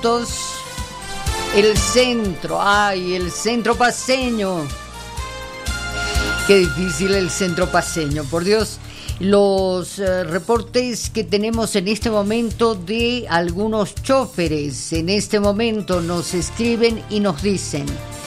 minutos. El centro, el centro paceño. Qué difícil el centro paceño, por Dios. Los reportes que tenemos en este momento de algunos choferes, en este momento nos escriben y nos dicen,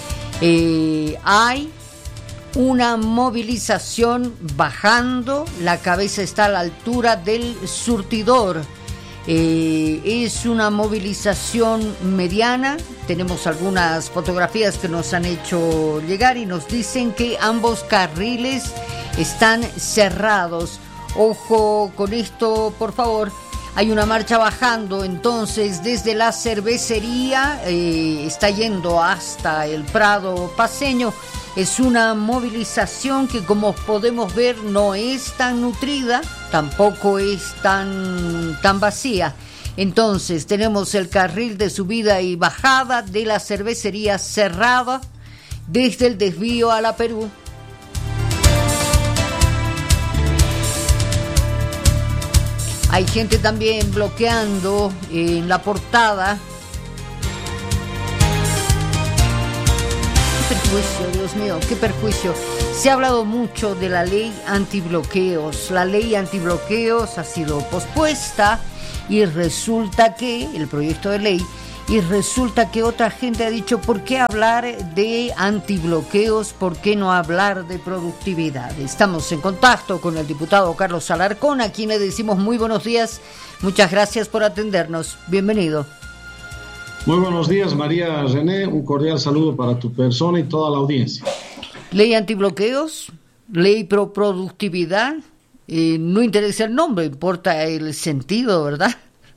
hay una movilización bajando, la cabeza está a la altura del surtidor. Es una movilización mediana. Tenemos algunas fotografías que nos han hecho llegar y nos dicen que ambos carriles están cerrados. Ojo con esto, por favor. Hay una marcha bajando entonces desde la cervecería, está yendo hasta el Prado paceño. Es una movilización que, como podemos ver, no es tan nutrida, tampoco es tan vacía. Entonces tenemos el carril de subida y bajada de la cervecería cerrada desde el desvío a la Perú. Hay gente también bloqueando en la Portada. Qué perjuicio, Dios mío, qué perjuicio. Se ha hablado mucho de la ley antibloqueos. La ley antibloqueos ha sido pospuesta y resulta que, el proyecto de ley, y resulta que otra gente ha dicho, ¿por qué hablar de antibloqueos? ¿Por qué no hablar de productividad? Estamos en contacto con el diputado Carlos Alarcón, a quien le decimos muy buenos días. Muchas gracias por atendernos. Bienvenido. Muy buenos días, María René. Un cordial saludo para tu persona y toda la audiencia. Ley antibloqueos, ley pro productividad. No interesa el nombre, importa el sentido, ¿verdad?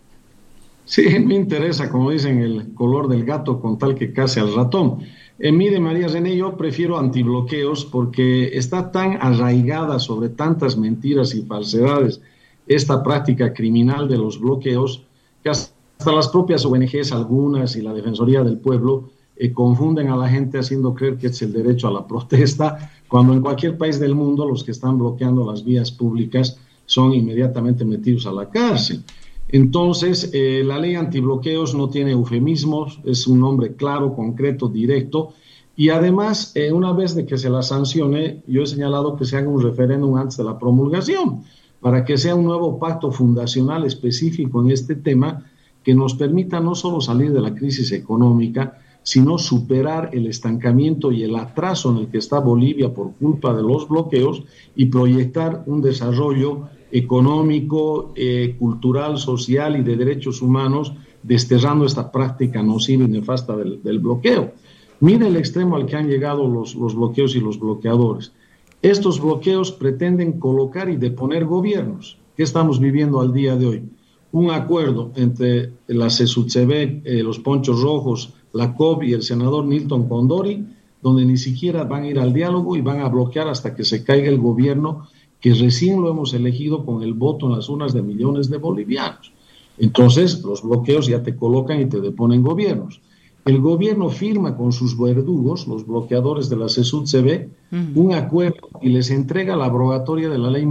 Sí, me interesa, como dicen, el color del gato con tal que case al ratón. Mire, María René, yo prefiero antibloqueos porque está tan arraigada sobre tantas mentiras y falsedades esta práctica criminal de los bloqueos que hasta las propias ONGs, algunas, y la Defensoría del Pueblo confunden a la gente haciendo creer que es el derecho a la protesta, cuando en cualquier país del mundo los que están bloqueando las vías públicas son inmediatamente metidos a la cárcel. Entonces, la ley antibloqueos no tiene eufemismos, es un nombre claro, concreto, directo, y además, una vez de que se la sancione, yo he señalado que se haga un referéndum antes de la promulgación, para que sea un nuevo pacto fundacional específico en este tema, que nos permita no solo salir de la crisis económica, sino superar el estancamiento y el atraso en el que está Bolivia por culpa de los bloqueos y proyectar un desarrollo económico, cultural, social y de derechos humanos, desterrando esta práctica nociva y nefasta del bloqueo. Mire el extremo al que han llegado los bloqueos y los bloqueadores. Estos bloqueos pretenden colocar y deponer gobiernos. ¿Qué estamos viviendo al día de hoy? Un acuerdo entre la CESUTCB, los Ponchos Rojos, la COP y el senador Nilton Condori, donde ni siquiera van a ir al diálogo y van a bloquear hasta que se caiga el gobierno que recién lo hemos elegido con el voto en las urnas de millones de bolivianos. Entonces, los bloqueos ya te colocan y te deponen gobiernos. El gobierno firma con sus verdugos, los bloqueadores de la CESUTCB, un acuerdo y les entrega la abrogatoria de la ley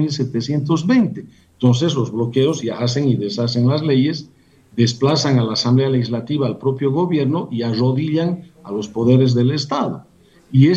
1720. Entonces, los bloqueos ya hacen y deshacen las leyes, desplazan a la Asamblea Legislativa, al propio gobierno, y arrodillan a los poderes del Estado. Y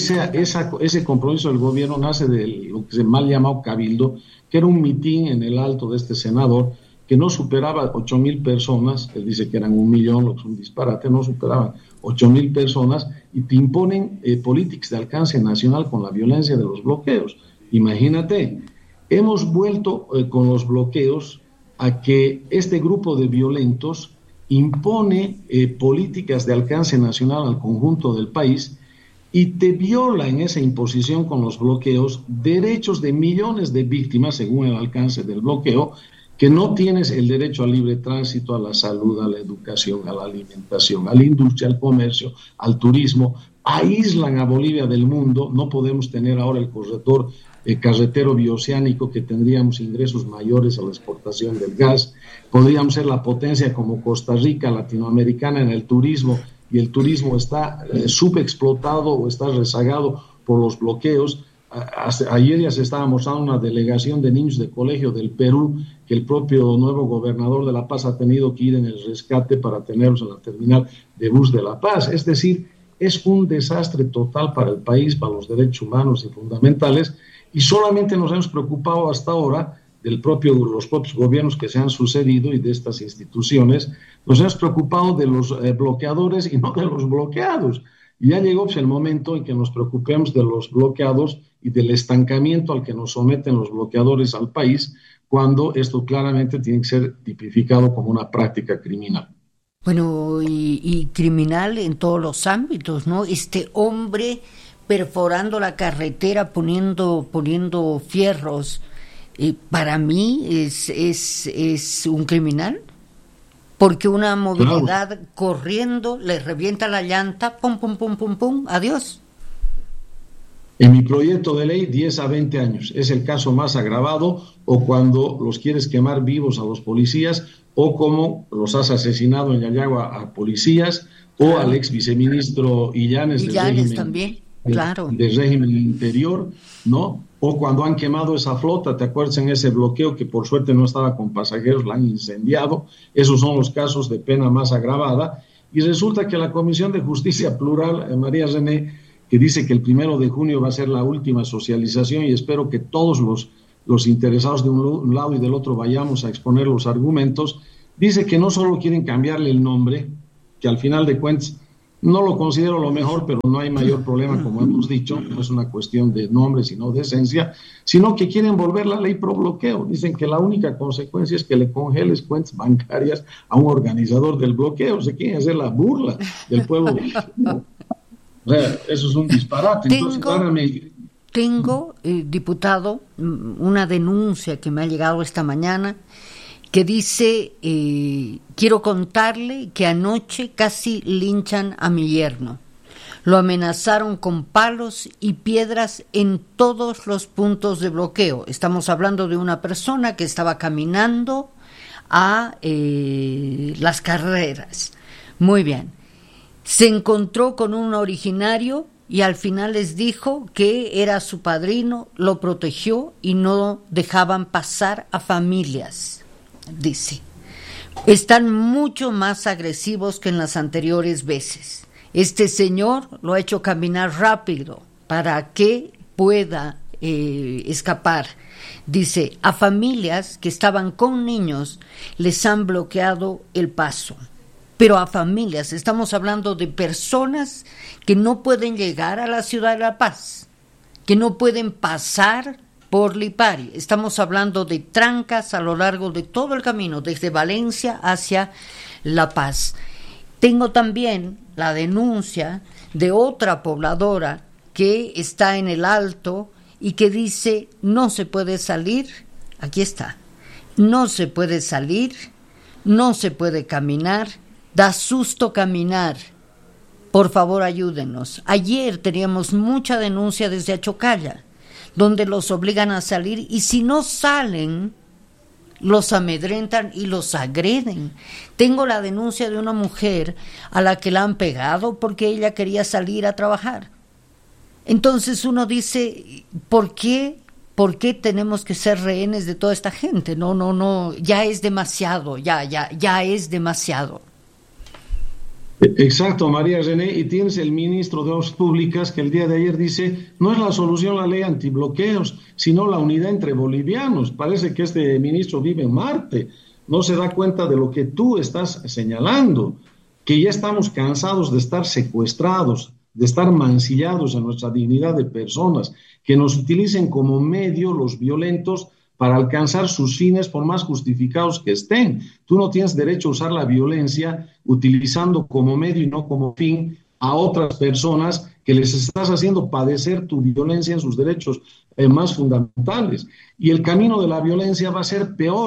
ese compromiso del gobierno nace de lo que se mal llamado cabildo, que era un mitin en el alto de este senador, que no superaba 8,000 personas, él dice que eran 1,000,000, lo que es un disparate, no superaban 8,000 personas, y te imponen políticas de alcance nacional con la violencia de los bloqueos. Imagínate, hemos vuelto con los bloqueos a que este grupo de violentos impone políticas de alcance nacional al conjunto del país y te viola en esa imposición con los bloqueos derechos de millones de víctimas según el alcance del bloqueo, que no tienes el derecho al libre tránsito, a la salud, a la educación, a la alimentación, a la industria, al comercio, al turismo. Aíslan a Bolivia del mundo. No podemos tener ahora el corredor carretero bioceánico, que tendríamos ingresos mayores a la exportación del gas. Podríamos ser la potencia como Costa Rica, latinoamericana, en el turismo, y el turismo está subexplotado o está rezagado por los bloqueos. Ayer ya se estaba mostrando una delegación de niños de colegio del Perú, que el propio nuevo gobernador de La Paz ha tenido que ir en el rescate para tenerlos en la terminal de bus de La Paz. Es decir, es un desastre total para el país, para los derechos humanos y fundamentales, y solamente nos hemos preocupado hasta ahora los propios gobiernos que se han sucedido y de estas instituciones, nos hemos preocupado de los bloqueadores y no de los bloqueados. Y ya llegó pues, el momento en que nos preocupemos de los bloqueados y del estancamiento al que nos someten los bloqueadores al país, cuando esto claramente tiene que ser tipificado como una práctica criminal. Bueno, y criminal en todos los ámbitos, ¿no? Este hombre perforando la carretera, poniendo fierros, para mí es un criminal, porque una movilidad Claro. corriendo le revienta la llanta, pum, pum, pum, pum, pum, adiós. En mi proyecto de ley, 10 a 20 años. Es el caso más agravado, o cuando los quieres quemar vivos a los policías, o como los has asesinado en Yayagua a policías, o al ex viceministro Illanes del Villanes régimen, también, claro. del régimen interior, ¿no? O cuando han quemado esa flota, ¿te acuerdas en ese bloqueo que por suerte no estaba con pasajeros, la han incendiado? Esos son los casos de pena más agravada. Y resulta que la Comisión de Justicia Plural, María René, que dice que el 1 de junio va a ser la última socialización, y espero que todos los interesados de un lado y del otro vayamos a exponer los argumentos, dice que no solo quieren cambiarle el nombre, que al final de cuentas no lo considero lo mejor, pero no hay mayor problema, como hemos dicho, no es una cuestión de nombre, sino de esencia, sino que quieren volver la ley pro bloqueo. Dicen que la única consecuencia es que le congeles cuentas bancarias a un organizador del bloqueo. Se quieren hacer la burla del pueblo mexicano. O sea, eso es un disparate. Entonces, Tengo, diputado, una denuncia que me ha llegado esta mañana que dice, quiero contarle que anoche casi linchan a mi yerno. Lo amenazaron con palos y piedras en todos los puntos de bloqueo. Estamos hablando de una persona que estaba caminando a las carreras. Muy bien. Se encontró con un originario y al final les dijo que era su padrino, lo protegió y no dejaban pasar a familias. Dice, están mucho más agresivos que en las anteriores veces. Este señor lo ha hecho caminar rápido para que pueda escapar. Dice, a familias que estaban con niños les han bloqueado el paso. Pero a familias, estamos hablando de personas que no pueden llegar a la ciudad de La Paz, que no pueden pasar por Lipari. Estamos hablando de trancas a lo largo de todo el camino, desde Valencia hacia La Paz. Tengo también la denuncia de otra pobladora que está en el Alto y que dice, no se puede salir, aquí está, no se puede salir, no se puede caminar, da susto caminar. Por favor, ayúdenos. Ayer teníamos mucha denuncia desde Achocalla, donde los obligan a salir y si no salen, los amedrentan y los agreden. Tengo la denuncia de una mujer a la que la han pegado porque ella quería salir a trabajar. Entonces uno dice, ¿por qué tenemos que ser rehenes de toda esta gente? No, ya es demasiado, ya es demasiado. Exacto, María René, y tienes el ministro de Obras Públicas que el día de ayer dice, no es la solución la ley antibloqueos, sino la unidad entre bolivianos. Parece que este ministro vive en Marte, no se da cuenta de lo que tú estás señalando, que ya estamos cansados de estar secuestrados, de estar mancillados en nuestra dignidad de personas, que nos utilicen como medio los violentos para alcanzar sus fines por más justificados que estén. Tú no tienes derecho a usar la violencia utilizando como medio y no como fin a otras personas que les estás haciendo padecer tu violencia en sus derechos más fundamentales. Y el camino de la violencia va a ser peor.